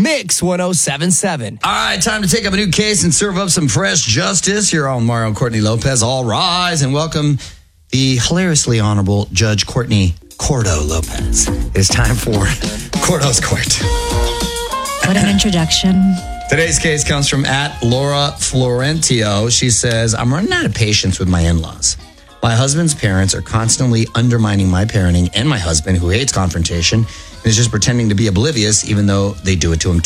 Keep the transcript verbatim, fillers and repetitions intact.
Mix one oh seven point seven. All right, time to take up a new case and serve up some fresh justice. Here on Mario and Courtney Lopez. All rise and welcome the hilariously honorable Judge Courtney Cordo Lopez. It is time for Cordo's Court. What an introduction. Today's case comes from at Laura Florentio. She says, I'm running out of patience with my in-laws. My husband's parents are constantly undermining my parenting and my husband, who hates confrontation and is just pretending to be oblivious, even though they do it to him